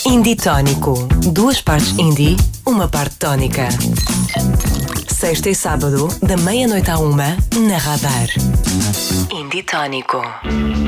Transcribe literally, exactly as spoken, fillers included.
Indie Tónico. Duas partes indie, uma parte tónica. Sexta e sábado, da meia-noite à uma, na Radar. Indie Tónico.